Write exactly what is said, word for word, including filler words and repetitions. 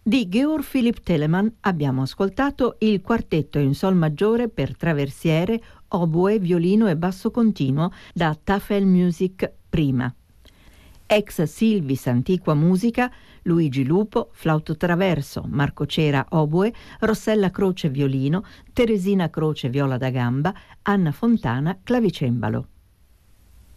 Di Georg Philipp Telemann abbiamo ascoltato il quartetto in sol maggiore per traversiere, oboe, violino e basso continuo da Tafelmusik prima. Ex Silvis Antiqua Musica, Luigi Lupo, flauto traverso, Marco Cera oboe, Rossella Croce violino, Teresina Croce viola da gamba, Anna Fontana clavicembalo.